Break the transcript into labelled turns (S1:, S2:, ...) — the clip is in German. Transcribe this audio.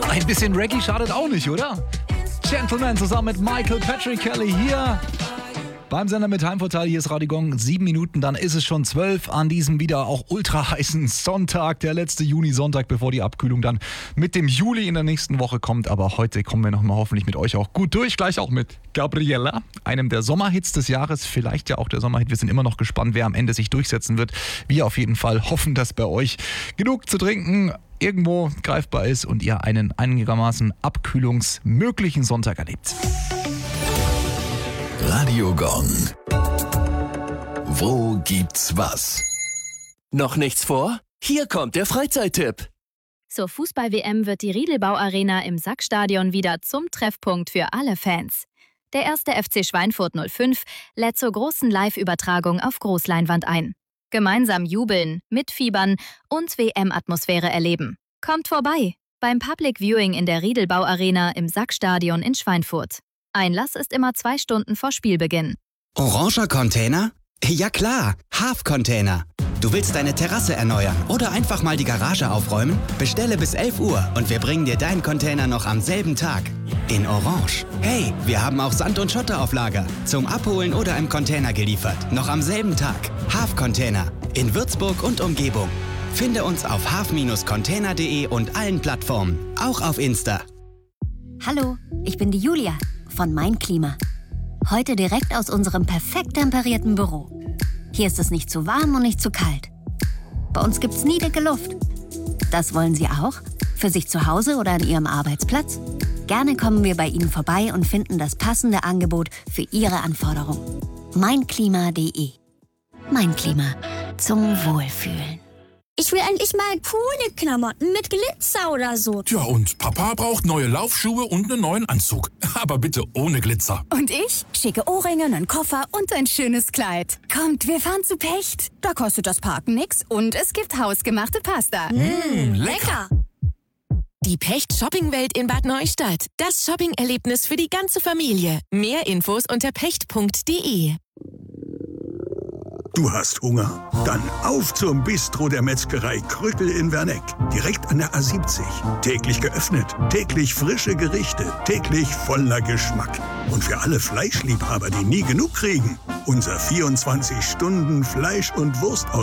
S1: Ein bisschen Reggae schadet auch nicht, oder? Gentleman zusammen mit Michael Patrick Kelly hier beim Sender mit Heimvorteil. Hier ist Radio Gong. 7 Minuten, dann ist es schon 12 an diesem wieder auch ultra heißen Sonntag, der letzte Juni-Sonntag, bevor die Abkühlung dann mit dem Juli in der nächsten Woche kommt. Aber heute kommen wir nochmal hoffentlich mit euch auch gut durch. Gleich auch mit Gabriella, einem der Sommerhits des Jahres. Vielleicht ja auch der Sommerhit. Wir sind immer noch gespannt, wer am Ende sich durchsetzen wird. Wir auf jeden Fall hoffen, dass bei euch genug zu trinken irgendwo greifbar ist und ihr einen einigermaßen abkühlungsmöglichen Sonntag erlebt.
S2: Radio Gong. Wo gibt's was?
S3: Noch nichts vor? Hier kommt der Freizeittipp.
S4: Zur Fußball-WM wird die Riedelbau-Arena im Sackstadion wieder zum Treffpunkt für alle Fans. Der erste FC Schweinfurt 05 lädt zur großen Live-Übertragung auf Großleinwand ein. Gemeinsam jubeln, mitfiebern und WM-Atmosphäre erleben. Kommt vorbei beim Public Viewing in der Riedelbau-Arena im Sackstadion in Schweinfurt. Einlass ist immer 2 Stunden vor Spielbeginn.
S5: Oranger Container? Ja klar, Half-Container. Du willst deine Terrasse erneuern oder einfach mal die Garage aufräumen? Bestelle bis 11 Uhr und wir bringen dir deinen Container noch am selben Tag. In Orange. Hey, wir haben auch Sand und Schotter auf Lager. Zum Abholen oder im Container geliefert. Noch am selben Tag. Half-Container. In Würzburg und Umgebung. Finde uns auf half-container.de und allen Plattformen. Auch auf Insta.
S6: Hallo, ich bin die Julia von Mein Klima. Heute direkt aus unserem perfekt temperierten Büro. Hier ist es nicht zu warm und nicht zu kalt. Bei uns gibt's nie dicke Luft. Das wollen Sie auch? Für sich zu Hause oder an Ihrem Arbeitsplatz? Gerne kommen wir bei Ihnen vorbei und finden das passende Angebot für Ihre Anforderungen. Meinklima.de. Mein Klima. Zum Wohlfühlen.
S7: Ich will endlich mal coole Klamotten mit Glitzer oder so.
S8: Ja, und Papa braucht neue Laufschuhe und einen neuen Anzug. Aber bitte ohne Glitzer.
S9: Und ich? Schicke Ohrringe, einen Koffer und ein schönes Kleid. Kommt, wir fahren zu Pecht. Da kostet das Parken nix und es gibt hausgemachte Pasta.
S7: Lecker!
S10: Die Pecht Shoppingwelt in Bad Neustadt. Das Shopping-Erlebnis für die ganze Familie. Mehr Infos unter pecht.de.
S11: Du hast Hunger? Dann auf zum Bistro der Metzgerei Krückel in Werneck. Direkt an der A70. Täglich geöffnet, täglich frische Gerichte, täglich voller Geschmack. Und für alle Fleischliebhaber, die nie genug kriegen, unser 24-Stunden-Fleisch- und Wurst